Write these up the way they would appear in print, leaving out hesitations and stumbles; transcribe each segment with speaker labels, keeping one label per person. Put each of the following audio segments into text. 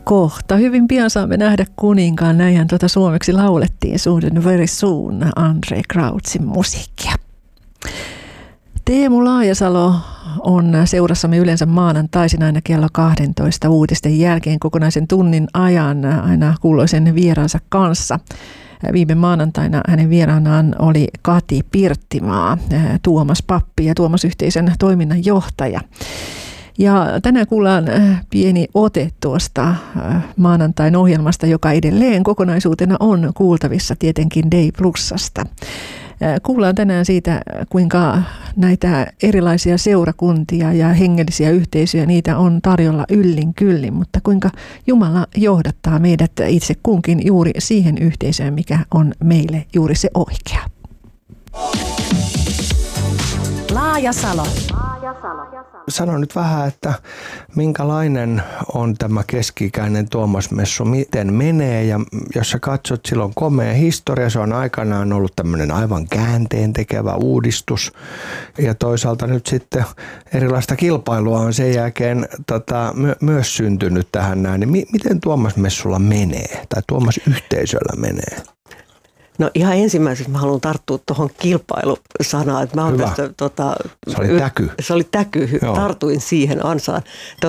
Speaker 1: Kohta hyvin pian saamme nähdä kuninkaan. Näinhän suomeksi laulettiin Soon Very Soon Andre Krautsin musiikkia. Teemu Laajasalo on seurassamme yleensä maanantaisin aina kello 12 uutisten jälkeen kokonaisen tunnin ajan aina kuuloisen vieraansa kanssa. Viime maanantaina hänen vieraanaan oli Kati Pirttimaa, Tuomas Pappi ja Tuomas-yhteisön toiminnanjohtaja. Ja tänään kuullaan pieni ote tuosta maanantain ohjelmasta, joka edelleen kokonaisuutena on kuultavissa tietenkin Day Plusasta. Kuullaan tänään siitä, kuinka näitä erilaisia seurakuntia ja hengellisiä yhteisöjä, niitä on tarjolla yllin kyllin, mutta kuinka Jumala johdattaa meidät itse kunkin juuri siihen yhteisöön, mikä on meille juuri se oikea.
Speaker 2: Laajasalo.
Speaker 3: Sano nyt vähän, että minkälainen on tämä keski-ikäinen Tuomas-messu, miten menee, ja jos sä katsot, silloin komea historia, se on aikanaan ollut tämmöinen aivan käänteen tekevä uudistus, ja toisaalta nyt sitten erilaista kilpailua on sen jälkeen myös syntynyt tähän näin, niin miten Tuomas-messulla menee, tai Tuomas-yhteisöllä menee?
Speaker 4: No ihan ensimmäiseksi mä haluan tarttua tuohon kilpailusanaan. Että mä olen tästä,
Speaker 3: se oli täky.
Speaker 4: Se oli täky, tartuin siihen ansaan.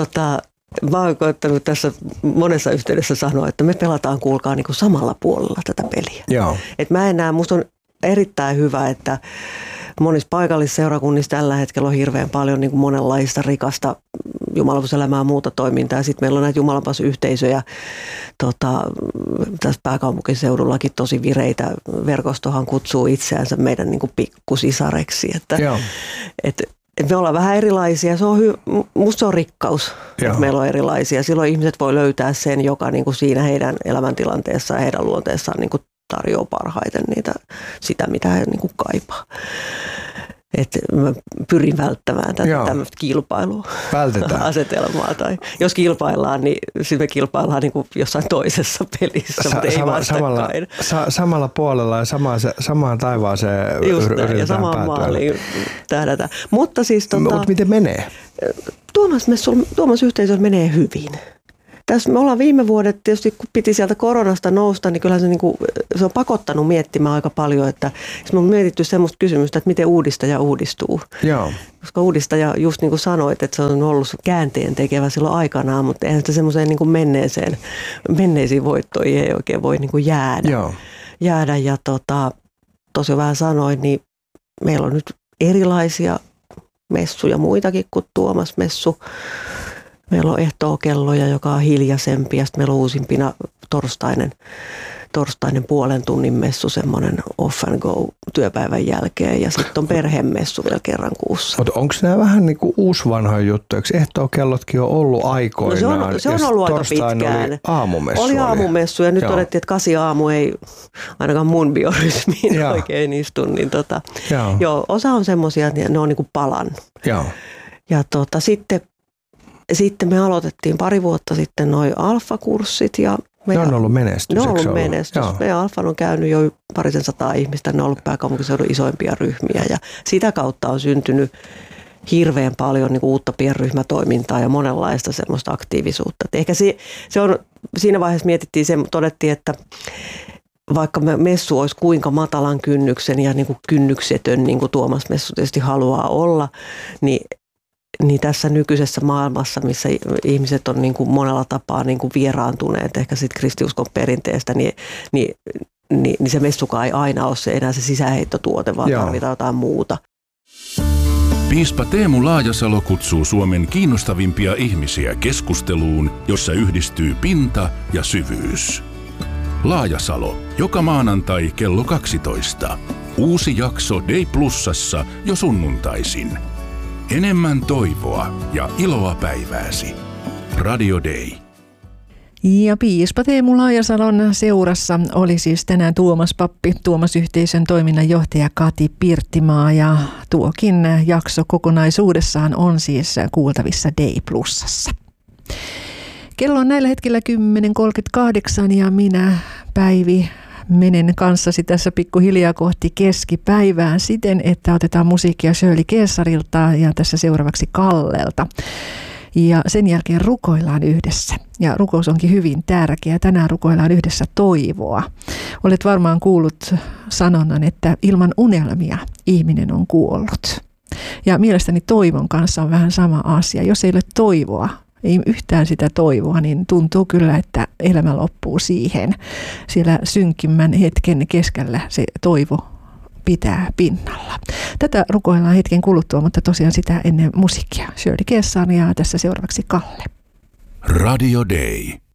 Speaker 4: Mä oon koettanut tässä monessa yhteydessä sanoa, että me pelataan, kuulkaa, niin kuin samalla puolella tätä peliä.
Speaker 3: Joo.
Speaker 4: Et mä en näe, musta on erittäin hyvä, että monissa paikallisseurakunnissa tällä hetkellä on hirveän paljon niin kuin monenlaista rikasta jumalapalveluselämää ja muuta toimintaa. Sitten meillä on näitä jumalapalvelusyhteisöjä tässä pääkaupunkiseudullakin tosi vireitä. Verkostohan kutsuu itseänsä meidän niin kuin pikkusisareksi. Että me ollaan vähän erilaisia. Se on musta se on rikkaus, että meillä on erilaisia. Silloin ihmiset voi löytää sen, joka niin kuin siinä heidän elämäntilanteessaan ja heidän luonteessaan niin kuin tarjoaa parhaiten sitä, mitä he niin kuin kaipaa. Että mä pyrin välttämään tämmöistä kilpailua asetelmaa. Tai jos kilpaillaan, niin sitten me kilpaillaan niin kuin jossain toisessa pelissä, mutta ei vastakkain.
Speaker 3: Samalla puolella ja samaan taivaaseen yritetään
Speaker 4: ja samaan maaliin tähdätä. Mutta siis
Speaker 3: Mutta miten menee?
Speaker 4: Tuomas-yhteisöllä menee hyvin. Tässä me ollaan viime vuodet, tietysti kun piti sieltä koronasta nousta, niin kyllähän se on pakottanut miettimään aika paljon, että me on mietitty semmoista kysymystä, että miten uudistaja uudistuu.
Speaker 3: Joo.
Speaker 4: Koska uudistaja, just niin kuin sanoit, että se on ollut käänteen tekevä silloin aikanaan, mutta eihän sitä semmoiseen niin kuin menneisiin voittoihin ei oikein voi niin kuin jäädä.
Speaker 3: Joo.
Speaker 4: Ja tosiaan vähän sanoin, niin meillä on nyt erilaisia messuja muitakin kuin Tuomas-messu. Meillä on ehtookelloja, joka on hiljaisempi, ja sitten meillä on uusimpina torstainen puolen tunnin messu, semmoinen off and go työpäivän jälkeen, ja sitten on perhemessu vielä kerran kuussa.
Speaker 3: Mutta onko nämä vähän niin kuin uusvanha juttu? Eikö ehtookellotkin on ollut aikoinaan?
Speaker 4: No se on ollut aika pitkään.
Speaker 3: Oli aamumessu.
Speaker 4: Oli aamumessu, ja nyt todettiin, että 8 aamu ei ainakaan mun biorytmiin oikein istu. Niin osa on semmoisia, että ne on niin kuin palannut.
Speaker 3: Joo.
Speaker 4: Ja sitten me aloitettiin pari vuotta sitten noi alfakurssit. Ja
Speaker 3: ne on ollut menestys.
Speaker 4: Ne on ollut menestys. Meidän alfan on käynyt jo 200 ihmistä. Ne on ollut pääkaupunkiseudun isoimpia ryhmiä. Ja sitä kautta on syntynyt hirveän paljon niin kuin uutta pienryhmätoimintaa ja monenlaista semmoista aktiivisuutta. Et ehkä se on, siinä vaiheessa todettiin, että vaikka messu olisi kuinka matalan kynnyksen ja niin kuin kynnyksetön, niin kuin Tuomas-messu tietysti haluaa olla, niin tässä nykyisessä maailmassa, missä ihmiset on niin kuin monella tapaa niin kuin vieraantuneet ehkä sitten kristiuskon perinteestä, niin se messukaan ei aina ole enää se sisäänheittotuote, vaan tarvitaan jotain muuta.
Speaker 5: Piispa Teemu Laajasalo kutsuu Suomen kiinnostavimpia ihmisiä keskusteluun, jossa yhdistyy pinta ja syvyys. Laajasalo, joka maanantai kello 12. Uusi jakso Day Plusassa jo sunnuntaisin. Enemmän toivoa ja iloa päivääsi. Radio Day.
Speaker 1: Ja piispa Teemu Laajasalon seurassa oli siis tänään Tuomas Pappi, Tuomas-yhteisön toiminnanjohtaja Kati Pirttimaa, ja tuokin jakso kokonaisuudessaan on siis kuultavissa Day Plusassa. Kello on näillä hetkellä 10.38 ja minä, Päivi, menen kanssasi tässä pikkuhiljaa kohti keskipäivää siten, että otetaan musiikkia Shirley Keessarilta ja tässä seuraavaksi Kallelta. Ja sen jälkeen rukoillaan yhdessä. Ja rukous onkin hyvin tärkeä. Tänään rukoillaan yhdessä toivoa. Olet varmaan kuullut sanonnan, että ilman unelmia ihminen on kuollut. Ja mielestäni toivon kanssa on vähän sama asia. Jos ei ole toivoa, ei yhtään sitä toivoa, niin tuntuu kyllä, että elämä loppuu siihen. Siellä synkimmän hetken keskellä se toivo pitää pinnalla. Tätä rukoillaan hetken kuluttua, mutta tosiaan sitä ennen musiikkia. Shirley Kessan ja tässä seuraavaksi Kalle.
Speaker 5: Radio Day.